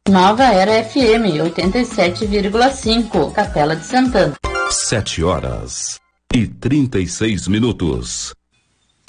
Nova Era FM 87,5, Capela de Santana. 7h36.